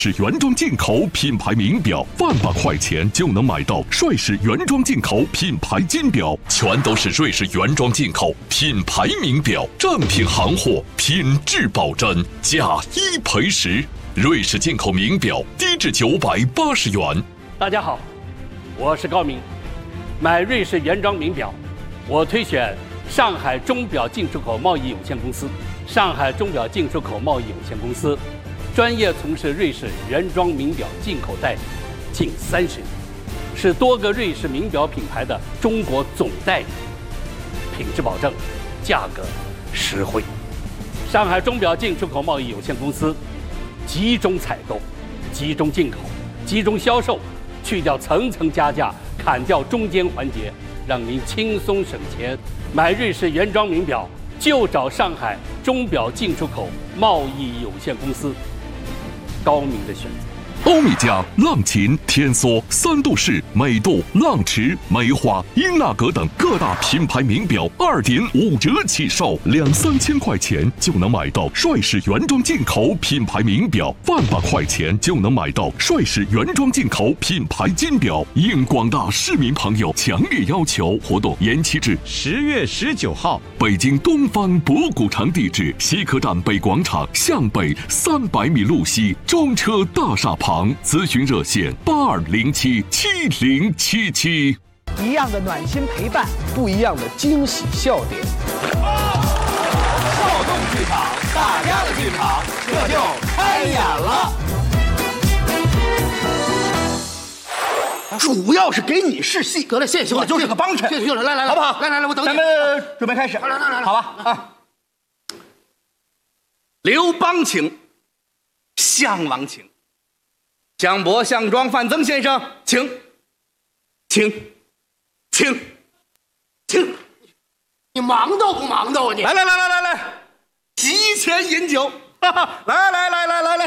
是原装进口品牌名表，100块钱就能买到帅士原装进口品牌金表，全都是瑞士原装进口品牌名表，正品行货，品质保真，价1赔10。瑞士进口名表低至980元。 大家好，我是高明。买瑞士原装名表，我推选上海钟表进出口贸易有限公司。上海钟表进出口贸易有限公司专业从事瑞士原装名表进口代理近30年，是多个瑞士名表品牌的中国总代理，品质保证，价格实惠。上海钟表进出口贸易有限公司集中采购、集中进口、集中销售，去掉层层加价，砍掉中间环节，让您轻松省钱。买瑞士原装名表就找上海钟表进出口贸易有限公司，高明的选择。 欧米茄、浪琴、天梭、三度式、美度、浪驰、梅花、英纳格等各大品牌名表2.5折起售，2-3千块钱就能买到帅士原装进口品牌名表，100块钱就能买到帅士原装进口品牌金表。应广大市民朋友强烈要求，活动延期至 10月19号。 北京东方博古城地址：西客站北广场向北300米路西中车大厦旁。咨询热线8207-7077。 一样的暖心陪伴，不一样的惊喜笑点。 少动剧场，大家的剧场，这就开演了。 主要是给你试戏， 得了，谢谢兄弟， 我就是个帮衬。 谢谢兄弟，来， 好不好？ 来，我等你。 咱们准备开始， 来， 好吧啊！刘邦请，项王请。项伯、项庄、范增先生，请。 你忙到不忙到啊你？ 来，提前饮酒，来，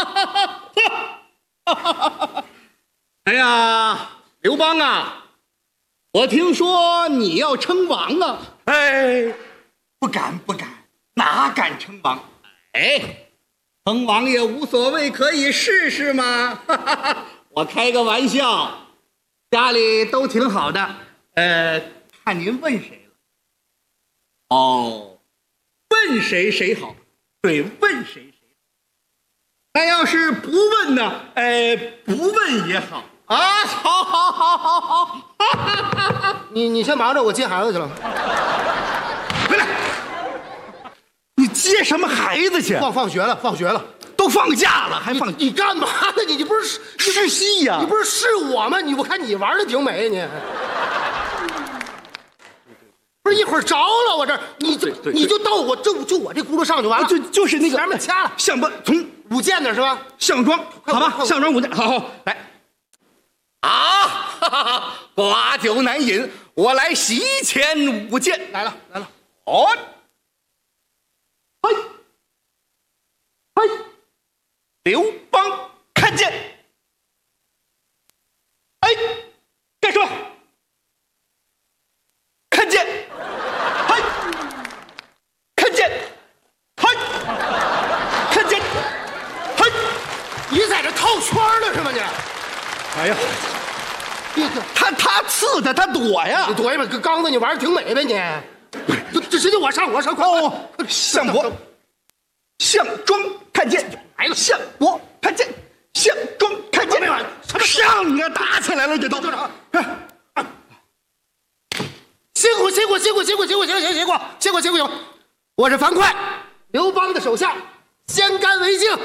哎呀，刘邦啊，我听说你要称王啊！哎，不敢，哪敢称王？哎，称王也无所谓，可以试试嘛。我开个玩笑，家里都挺好的。看您问谁了？哦，问谁好？对，问谁好。那要是不问呢？不问也好啊。好。 你先忙着，我接孩子去了。 回来，你接什么孩子去？ 放学了， 都放假了还放？ 你干嘛呢？你不是试戏呀？ 你不是试我吗？我看你玩的挺美，你不是一会儿着了我这，你就到我就我这轱辘上就完了， 就是那个前面掐了。 项伯从舞剑的是吧？ 项庄，好吧，项庄舞剑，好来。啊，寡酒难饮，我来席前舞剑。 来了， 哦，嘿，刘邦看见，哎，干什么？看见，嘿，看见，嘿，看见，嘿， 你在这套圈了是吗你？ 哎呀，他刺他，他躲呀， 你躲一边，刚子你玩的挺美呗你。这直接我上，快！ 项伯、项庄看见， 来了， 项伯看见，项庄看见，上啊，打起来了，这都。 辛苦！我是樊哙，刘邦的手下，先干为敬。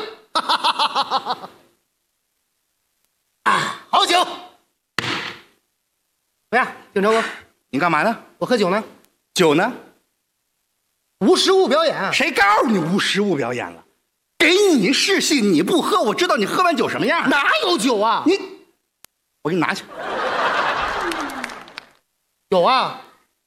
好酒。怎么样，景成哥？ 你干嘛呢？ 我喝酒呢。 酒呢？ 无实物表演。 谁告诉你无实物表演了？给你试戏，你不喝，我知道你喝完酒什么样。 哪有酒啊？ 我给你拿去。 有啊。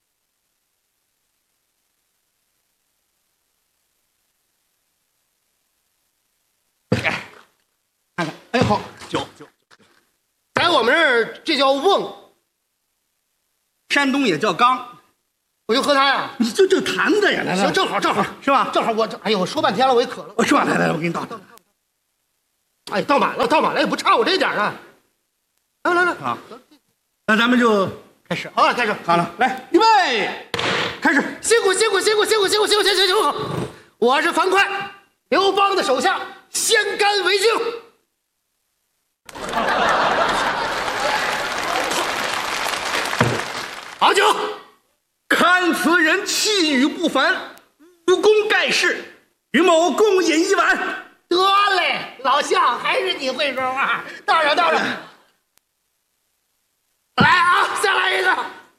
看看，哎，好，酒， 在我们这儿这叫瓮， 山东也叫缸。 我就喝它呀。 你这坛子呀，来， 行，正好， 是吧？ 正好我说半天了，我也渴了。 我说来，我给你倒。 哎，倒满了，也不差我这点啊！来， 好，那咱们就开始。 好了，开始。 好了，来，预备，开始。 辛苦！我是樊哙，刘邦的手下，先干为敬。好酒。 看此人气宇不凡，武功盖世，与某共饮一碗。 得嘞，老项还是你会说话。倒上。来啊，再来一个。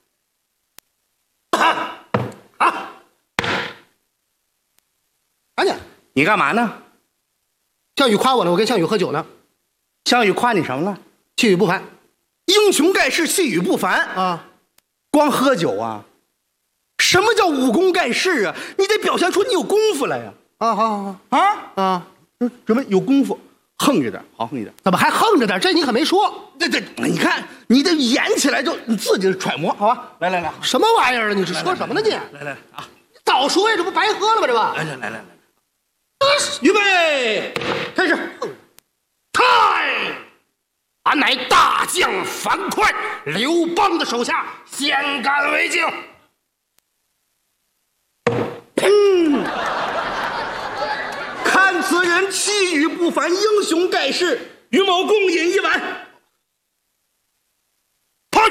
好。赶紧。 你干嘛呢？ 项羽夸我呢，我跟项羽喝酒呢。 项羽夸你什么了？ 气宇不凡。 英雄盖世，气宇不凡啊！ 光喝酒啊？什么叫武功盖世啊？你得表现出你有功夫来呀！ 啊，好啊！准备有功夫，横着点，好横一点。 怎么还横着点？这你可没说。 这，你看你得演起来，就你自己揣摩，好吧？来， 什么玩意儿啊？你这说什么呢你？ 来啊！ 早说呀，这不白喝了吗？这不。 来，预备，开始。 俺乃大将樊哙，刘邦的手下，先干为敬。 看此人气宇不凡，英雄盖世，与某共饮一碗。 呸！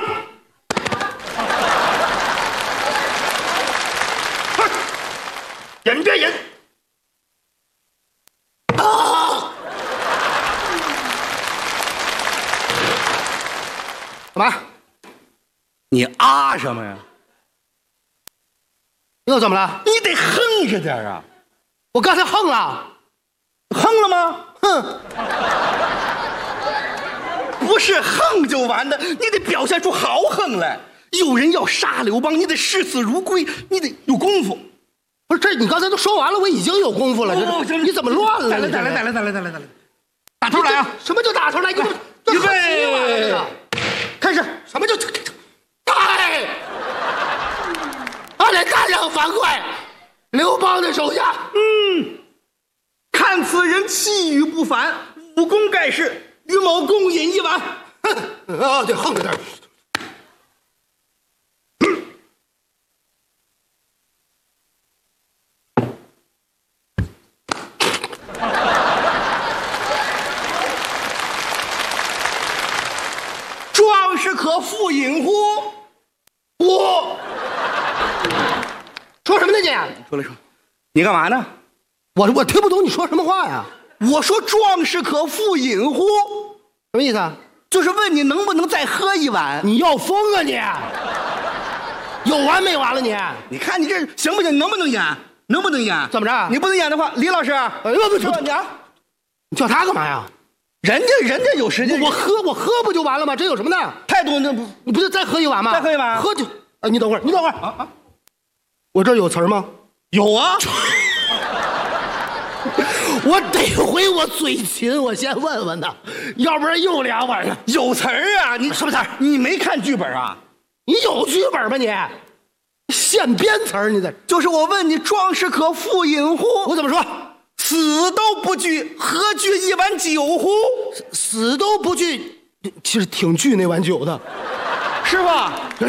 饮别饮。干嘛？ 你啊什么呀？ 又怎么了？ 你得横着点啊！ 我刚才横了， 横了吗？ 哼！ 不是横就完的，你得表现出豪横来。有人要杀刘邦，你得视死如归，你得有功夫。 不是这，你刚才都说完了，我已经有功夫了。你怎么乱了？ 再来，打头来啊！ 什么叫打头来？你预备，开始。 什么叫太？俺乃大将樊哙，刘邦的手下。 看此人气宇不凡，武功盖世，与某共饮一碗。 啊，对，横着点。 壮士可复饮乎？ 我说什么呢你？ 说，你干嘛呢？ 我听不懂你说什么话呀？ 我说壮士可复饮乎？ 什么意思啊？ 就是问你能不能再喝一碗？ 你要疯啊你！有完没完了你？ 你看你这行不行？能不能演？能不能演？ 怎么着？ 你不能演的话，李老师， 你叫他干嘛呀？ 人家有时间， 我喝不就完了吗？这有什么的？ 态度那不， 你不是再喝一碗吗？ 再喝一碗， 喝就。你等会儿啊！我这有词儿吗？ 有啊。 我得回我嘴勤，我先问问他，要不然又2碗了。 有词儿啊！你什么词儿？ 你没看剧本啊？ 你有剧本吗你？现编词儿你在？ 就是我问你，壮士可复饮乎？ 我怎么说？ 死都不惧，何惧一碗酒乎？ 死都不惧，其实挺惧那碗酒的， 是吧？ 行，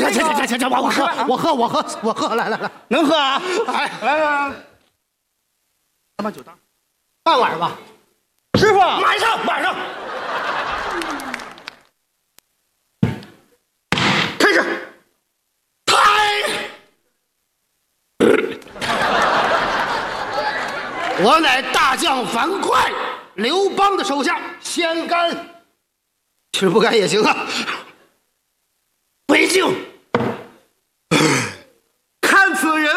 我喝，来， 能喝啊？ 哎， 来，把酒倒， 半碗吧， 师傅， 马上， 开始， 我乃大将樊哙，刘邦的手下，先干，其实不干也行啊。为敬。 看此人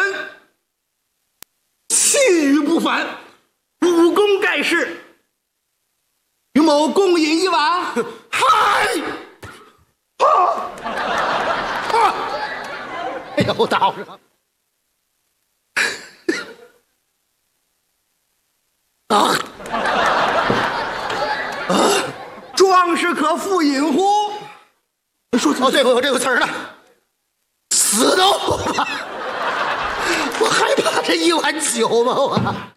气宇不凡，武功盖世，与某共饮一碗。 嗨！哎呦，倒上。 壮士可复饮乎？ 说哦，对，我这个词儿呢，死都不怕，我害怕这一碗酒吗我？